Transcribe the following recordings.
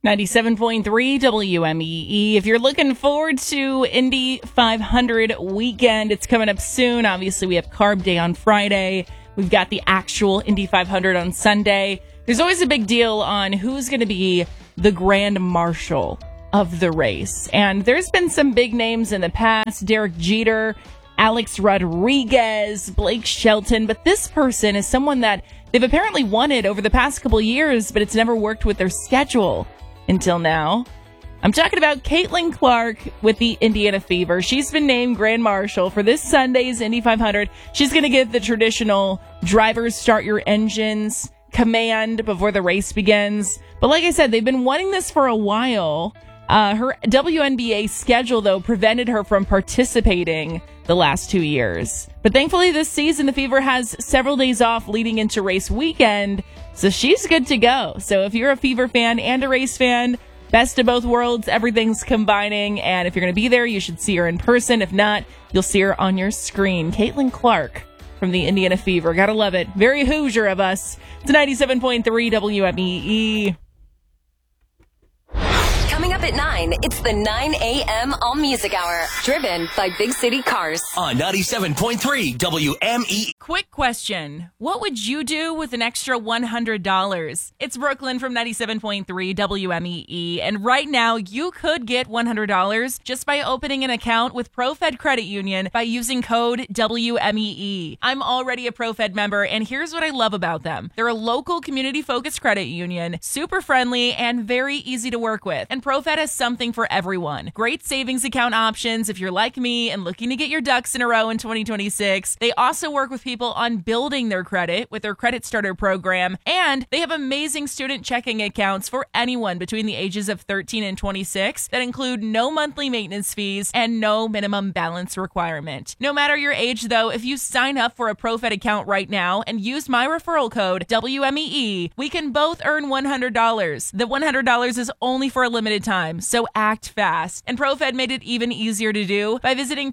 97.3 WMEE. If you're looking forward to Indy 500 weekend, it's coming up soon. Obviously, we have Carb Day on Friday. We've got the actual Indy 500 on Sunday. There's always a big deal on who's going to be the grand marshal of the race. And there's been some big names in the past. Derek Jeter, Alex Rodriguez, Blake Shelton. But this person is someone that they've apparently wanted over the past couple years, but it's never worked with their schedule until now. I'm talking about Caitlin Clark with the Indiana Fever. She's been named Grand Marshal for this Sunday's Indy 500. She's going to give the traditional drivers start your engines command before the race begins. But like I said, they've been wanting this for a while. Her WNBA schedule, though, prevented her from participating the last 2 years. But thankfully this season, the Fever has several days off leading into race weekend, so she's good to go. So if you're a Fever fan and a race fan, best of both worlds, everything's combining. And if you're going to be there, you should see her in person. If not, you'll see her on your screen. Caitlin Clark from the Indiana Fever. Gotta love it. Very Hoosier of us. It's 97.3 WMEE. Coming up at 9, it's the 9 a.m. All Music Hour, driven by Big City Cars. On 97.3 WME. Quick question. What would you do with an extra $100? It's Brooklyn from 97.3 WMEE. And right now, you could get $100 just by opening an account with ProFed Credit Union by using code WMEE. I'm already a ProFed member, and here's what I love about them. They're a local community-focused credit union, super friendly, and very easy to work with. And ProFed has something for everyone. Great savings account options if you're like me and looking to get your ducks in a row in 2026. They also work with people on building their credit with their Credit Starter program. And they have amazing student checking accounts for anyone between the ages of 13 and 26 that include no monthly maintenance fees and no minimum balance requirement. No matter your age, though, if you sign up for a ProFed account right now and use my referral code WMEE, we can both earn $100. The $100 is only for a limited time, so act fast. And ProFed made it even easier to do by visiting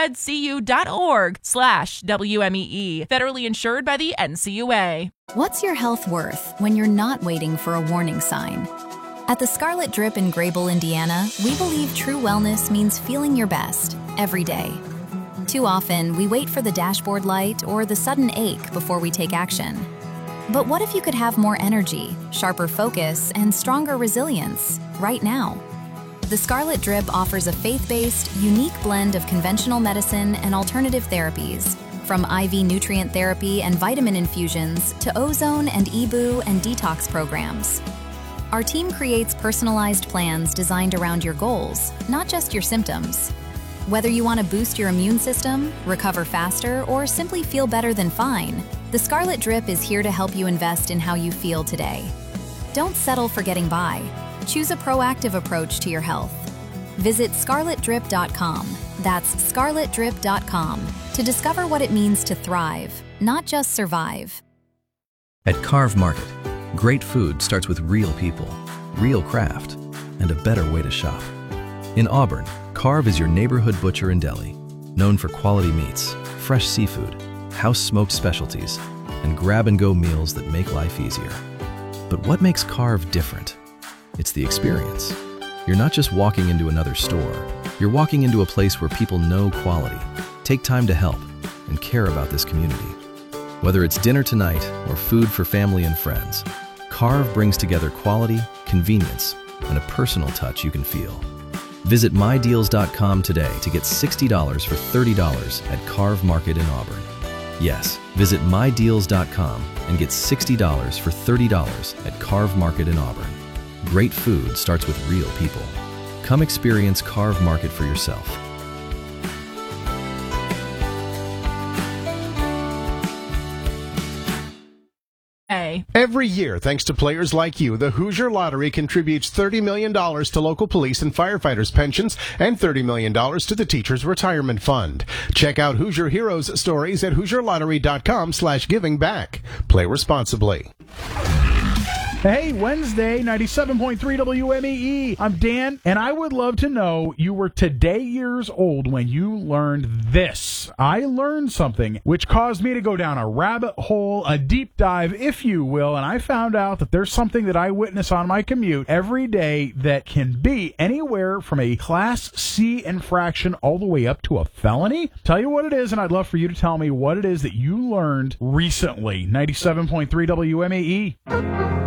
profedcu.org/WMEE. Federally insured by the NCUA. What's your health worth when you're not waiting for a warning sign? At the Scarlet Drip in Grable, Indiana, we believe true wellness means feeling your best every day. Too often, we wait for the dashboard light or the sudden ache before we take action. But what if you could have more energy, sharper focus, and stronger resilience right now? The Scarlet Drip offers a faith-based, unique blend of conventional medicine and alternative therapies, from IV nutrient therapy and vitamin infusions to ozone and EBOO and detox programs. Our team creates personalized plans designed around your goals, not just your symptoms. Whether you want to boost your immune system, recover faster, or simply feel better than fine, the Scarlet Drip is here to help you invest in how you feel today. Don't settle for getting by. Choose a proactive approach to your health. Visit scarletdrip.com. That's scarletdrip.com to discover what it means to thrive, not just survive. At Carve Market, great food starts with real people, real craft, and a better way to shop. In Auburn, Carve is your neighborhood butcher and deli, known for quality meats, fresh seafood, house-smoked specialties, and grab-and-go meals that make life easier. But what makes Carve different? It's the experience. You're not just walking into another store. You're walking into a place where people know quality, take time to help, and care about this community. Whether it's dinner tonight or food for family and friends, Carve brings together quality, convenience, and a personal touch you can feel. Visit mydeals.com today to get $60 for $30 at Carve Market in Auburn. Yes, visit mydeals.com and get $60 for $30 at Carve Market in Auburn. Great food starts with real people. Come experience Carve Market for yourself. Every year, thanks to players like you, the Hoosier Lottery contributes $30 million to local police and firefighters' pensions and $30 million to the Teachers' Retirement Fund. Check out Hoosier Heroes stories at HoosierLottery.com/givingback. Play responsibly. Hey, Wednesday, 97.3 WMEE. I'm Dan, and I would love to know you were today years old when you learned this. I learned something which caused me to go down a rabbit hole, a deep dive, if you will, and I found out that there's something that I witness on my commute every day that can be anywhere from a Class C infraction all the way up to a felony. Tell you what it is, and I'd love for you to tell me what it is that you learned recently. 97.3 WMEE.